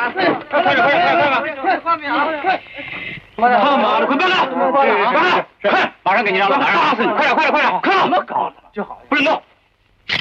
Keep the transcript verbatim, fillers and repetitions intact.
快点，快点，快快快！他妈的，快办了！快快快！马上给你让老板打死你！快点，快点，快点！看怎么搞的就好，不准动！